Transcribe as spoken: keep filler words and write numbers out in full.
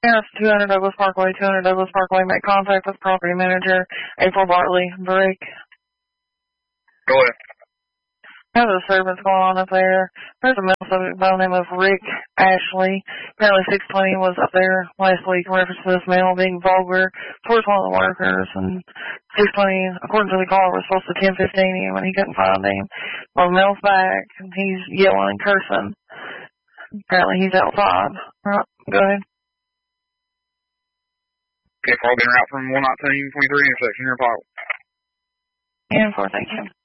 Yes, two hundred Douglas Parkway, two hundred Douglas Parkway. Make contact with property manager April Bartley. Break. Go ahead. How's the disturbance going on up there? There's a male subject by the name of Rick Ashley. Apparently six twenty was up there last week in reference to this male being vulgar towards one of the workers. And six twenty, according to the caller, was supposed to ten fifteen him and he couldn't find him. Well, the male's back and he's yelling and cursing. Apparently he's outside. Right, go ahead. Okay, call getting out from one nineteen twenty-three intersection here in Pottle. And four, thank you.